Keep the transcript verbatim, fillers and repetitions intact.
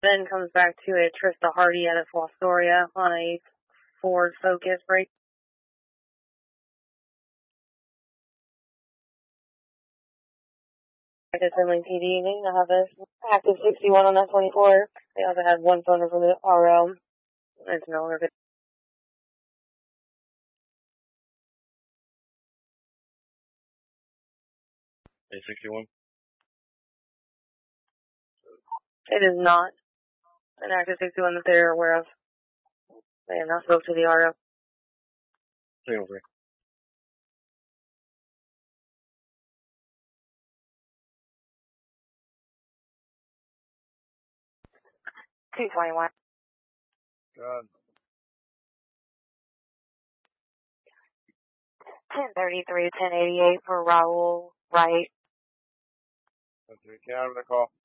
Then comes back to a Trista Hardy out of Fostoria on a Ford Focus break. This Finley P D, they have a active sixty-one on that twenty-four. They also had one phoner from the R O. There's no other. A sixty-one? It is not an active sixty-one that they're aware of. They have not spoke to the R O. Signal three. two twenty-one. God. ten thirty-three, ten eighty-eight for Raul Wright. That's the counter the call.